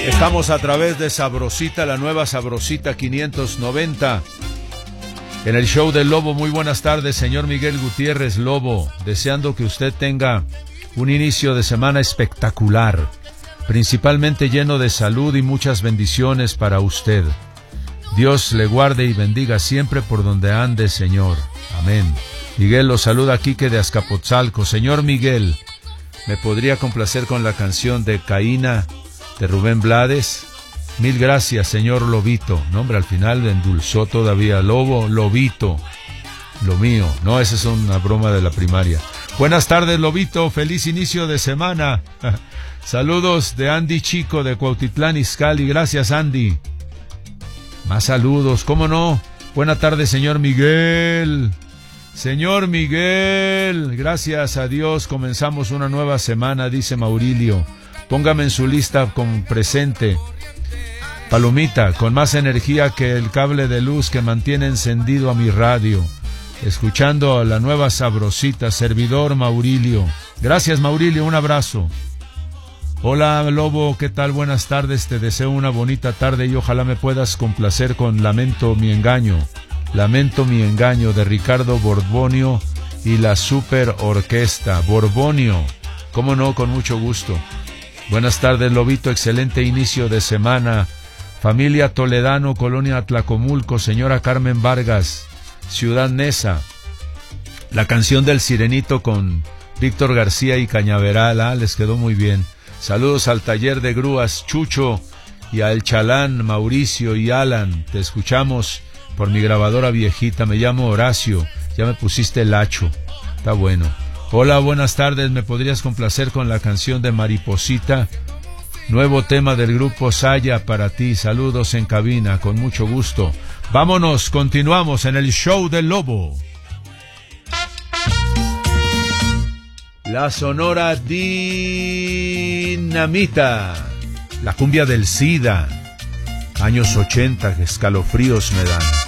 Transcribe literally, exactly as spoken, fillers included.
Estamos a través de Sabrosita, la nueva Sabrosita quinientos noventa. En el show del Lobo. Muy buenas tardes, señor Miguel Gutiérrez Lobo. Deseando que usted tenga un inicio de semana espectacular, principalmente lleno de salud y muchas bendiciones para usted. Dios le guarde y bendiga siempre por donde ande, señor. Amén. Miguel lo saluda Quique de Azcapotzalco. Señor Miguel, ¿me podría complacer con la canción de Caína de Rubén Blades? Mil gracias, señor Lobito. Nombre al final endulzó todavía. Lobo, Lobito. Lo mío. No, esa es una broma de la primaria. Buenas tardes, Lobito. Feliz inicio de semana. Saludos de Andy Chico de Cuautitlán Izcalli. Gracias, Andy. Más saludos, ¿cómo no? Buena tarde, señor Miguel. Señor Miguel, gracias a Dios comenzamos una nueva semana, dice Maurilio. Póngame en su lista con presente. Palomita, con más energía que el cable de luz que mantiene encendido a mi radio. Escuchando a la nueva Sabrosita, servidor Maurilio. Gracias, Maurilio, un abrazo. Hola, Lobo, ¿qué tal? Buenas tardes, te deseo una bonita tarde y ojalá me puedas complacer con Lamento mi engaño. Lamento mi engaño de Ricardo Borbonio y la Super Orquesta. Borbonio, cómo no, con mucho gusto. Buenas tardes, Lobito, excelente inicio de semana. Familia Toledano, Colonia Tlacomulco, señora Carmen Vargas, Ciudad Neza. La canción del Sirenito con Víctor García y Cañaveral, ah, les quedó muy bien. Saludos al taller de grúas Chucho y al Chalán, Mauricio y Alan. Te escuchamos por mi grabadora viejita. Me llamo Horacio. Ya me pusiste el hacho. Está bueno. Hola, buenas tardes. ¿Me podrías complacer con la canción de Mariposita? Nuevo tema del grupo Saya para ti. Saludos en cabina, con mucho gusto. Vámonos, continuamos en el show del Lobo. La Sonora Dinamita. La cumbia del SIDA. Años ochenta, que escalofríos me dan.